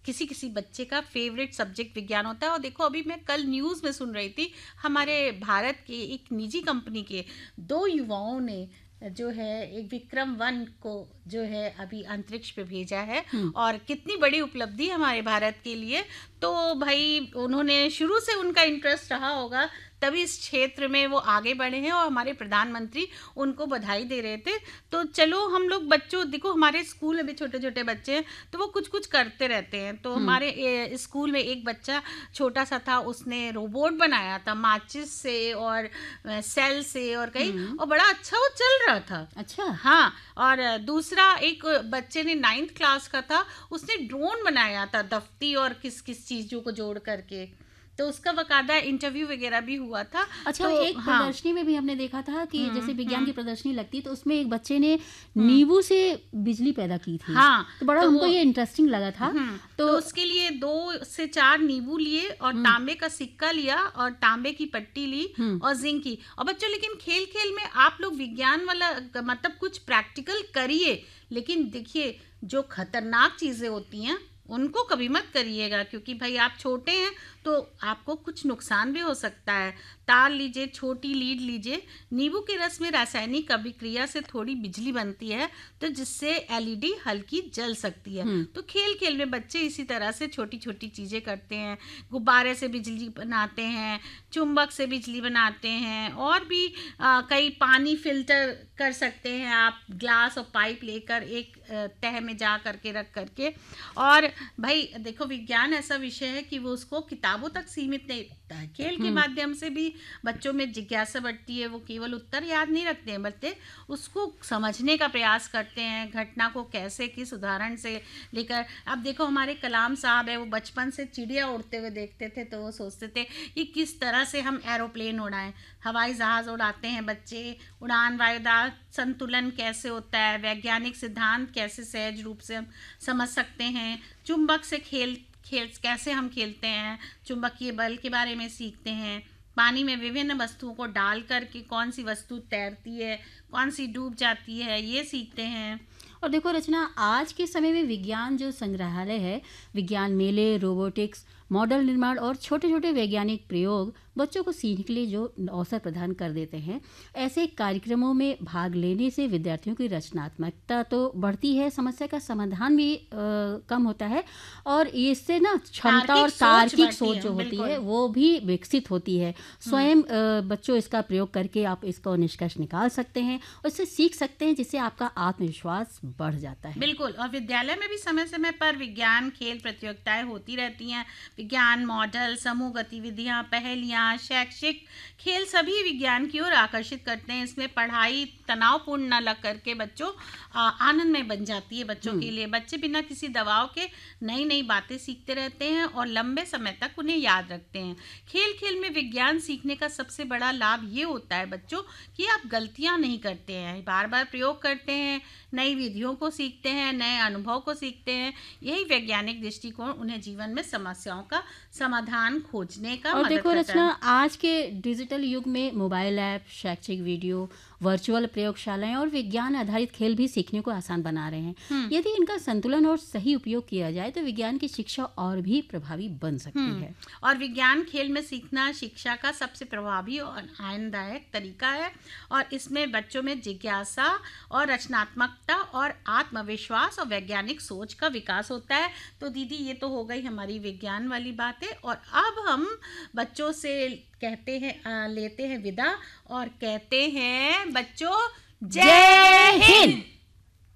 किसी किसी बच्चे का फेवरेट सब्जेक्ट विज्ञान होता है। और देखो, अभी मैं कल न्यूज़ में सुन रही थी, हमारे भारत के एक निजी कंपनी के 2 युवाओं ने जो है एक विक्रम 1 को जो है अभी अंतरिक्ष पे भेजा है, और कितनी बड़ी उपलब्धि है हमारे भारत के लिए। तो भाई उन्होंने शुरू से उनका इंटरेस्ट रहा होगा, तभी इस क्षेत्र में वो आगे बढ़े हैं, और हमारे प्रधानमंत्री उनको बधाई दे रहे थे। तो चलो, हम लोग बच्चों, देखो हमारे स्कूल में भी छोटे छोटे बच्चे हैं, तो वो कुछ कुछ करते रहते हैं। तो हमारे स्कूल में एक बच्चा छोटा सा था, उसने रोबोट बनाया था माचिस से और सेल से और कई, और बड़ा अच्छा वो चल रहा था। अच्छा। हाँ, और दूसरा एक बच्चे ने 9th क्लास का था, उसने ड्रोन बनाया था दफ्ती और किस किस चीजों को जोड़ करके, तो उसका बकायदा इंटरव्यू वगैरह भी हुआ था। अच्छा, तो एक प्रदर्शनी में भी हमने देखा था कि जैसे विज्ञान की प्रदर्शनी लगती, तो उसमें एक बच्चे ने नींबू से बिजली पैदा की थी। हाँ, तो बड़ा हमको ये इंटरेस्टिंग लगा था। तो उसके लिए 2 से 4 नींबू लिए और तांबे का सिक्का लिया और तांबे की पट्टी ली और जिंक की। और बच्चों, लेकिन खेल खेल में आप लोग विज्ञान वाला मतलब कुछ प्रैक्टिकल करिए, लेकिन देखिए जो खतरनाक चीजें होती हैं उनको कभी मत करिएगा, क्योंकि भाई आप छोटे हैं तो आपको कुछ नुकसान भी हो सकता है। तार लीजिए, छोटी लीड लीजिए, नींबू के रस में रासायनिक अभिक्रिया से थोड़ी बिजली बनती है, तो जिससे एलईडी हल्की जल सकती है। तो खेल खेल में बच्चे इसी तरह से छोटी छोटी चीजें करते हैं। गुब्बारे से बिजली बनाते हैं, चुंबक से बिजली बनाते हैं, और भी कई पानी फिल्टर कर सकते हैं आप, ग्लास और पाइप लेकर एक तह में जा करके रख करके। और भाई देखो, विज्ञान ऐसा विषय है कि वो उसको किताबों तक सीमित नहीं रखता है, खेल के माध्यम से भी बच्चों में जिज्ञासा बढ़ती है। वो केवल उत्तर याद नहीं रखते हैं, बल्कि उसको समझने का प्रयास करते हैं, घटना को कैसे किस उदाहरण से लेकर। अब देखो, हमारे कलाम साहब है, वो बचपन से चिड़िया उड़ते हुए देखते थे, तो वो सोचते थे कि किस तरह से हम एरोप्लेन उड़ाएं, हवाई जहाज उड़ाते हैं बच्चे, उड़ान वायुदान संतुलन कैसे होता है, वैज्ञानिक सिद्धांत कैसे सहज रूप से हम समझ सकते हैं, चुंबक से खेल कैसे हम खेलते हैं, चुंबकीय बल के बारे में सीखते हैं, पानी में विभिन्न वस्तुओं को डाल कर के कौन सी वस्तु तैरती है, कौन सी डूब जाती है, ये सीखते हैं। और देखो रचना, आज के समय में विज्ञान जो संग्रहालय है, विज्ञान मेले, रोबोटिक्स, मॉडल निर्माण और छोटे छोटे वैज्ञानिक प्रयोग बच्चों को सीखने के लिए जो अवसर प्रदान कर देते हैं। ऐसे कार्यक्रमों में भाग लेने से विद्यार्थियों की रचनात्मकता तो बढ़ती है, समस्या का समाधान भी कम होता है, और इससे ना क्षमता और तार्किक सोच जो होती है वो भी विकसित होती है। स्वयं बच्चों इसका प्रयोग करके आप इसको निष्कर्ष निकाल सकते हैं और इससे सीख सकते हैं, जिससे आपका आत्मविश्वास बढ़ जाता है। बिल्कुल। और विद्यालय में भी समय समय पर विज्ञान खेल प्रतियोगिताएं होती रहती हैं। विज्ञान मॉडल, समूह गतिविधियां, पहेलियां, शैक्षिक खेल सभी विज्ञान की ओर आकर्षित करते हैं। इसमें पढ़ाई तनावपूर्ण न लग करके बच्चों आनंदमय बन जाती है बच्चों के लिए। बच्चे बिना किसी दबाव के नई नई बातें सीखते रहते हैं और लंबे समय तक उन्हें याद रखते हैं। खेल खेल में विज्ञान सीखने का सबसे बड़ा लाभ ये होता है बच्चों कि आप गलतियां नहीं करते हैं, बार बार प्रयोग करते हैं, नई विधियों को सीखते हैं, नए अनुभव को सीखते हैं। यही वैज्ञानिक दृष्टिकोण उन्हें जीवन में समस्याओं का समाधान खोजने का और मदद देखो करता रचना, है। आज के डिजिटल युग में मोबाइल ऐप, शैक्षिक वीडियो, वर्चुअल प्रयोगशालाएं और विज्ञान आधारित खेल भी सीखने को आसान बना रहे हैं। यदि इनका संतुलन और सही उपयोग किया जाए तो विज्ञान की शिक्षा और भी प्रभावी बन सकती है। और विज्ञान खेल में सीखना शिक्षा का सबसे प्रभावी और आनंददायक तरीका है, और इसमें बच्चों में जिज्ञासा और रचनात्मकता और आत्मविश्वास और वैज्ञानिक सोच का विकास होता है। तो दीदी, ये तो हो गई हमारी विज्ञान वाली बातें, और अब हम बच्चों से कहते हैं, लेते हैं विदा और कहते हैं बच्चों, जय हिंद।